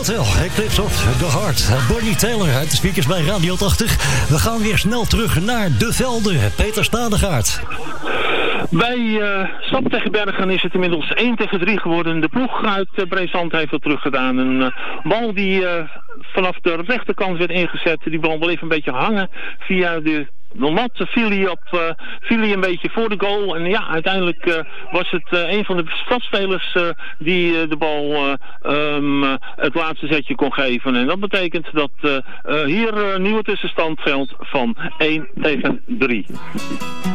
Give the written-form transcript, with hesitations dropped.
Hotel, Eclipse of the Heart. Bonnie Taylor uit de speakers bij Radio 80. We gaan weer snel terug naar de velden. Peter Stadegaard. Bij Stap tegen Bergen is het inmiddels 1-3 geworden. De ploeg uit Breesand heeft het teruggedaan. Een bal die vanaf de rechterkant werd ingezet. Die bal bleef een beetje hangen via de mat. Viel hij een beetje voor de goal. En ja, uiteindelijk was het een van de stadspelers die de bal het laatste zetje kon geven. En dat betekent dat hier een nieuwe tussenstand geldt van 1-3.